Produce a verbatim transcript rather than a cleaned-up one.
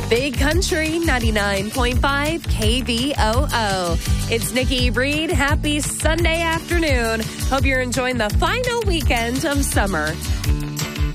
Big Country ninety-nine point five K V O O. It's Nikki Reed. Happy Sunday afternoon. Hope you're enjoying the final weekend of summer.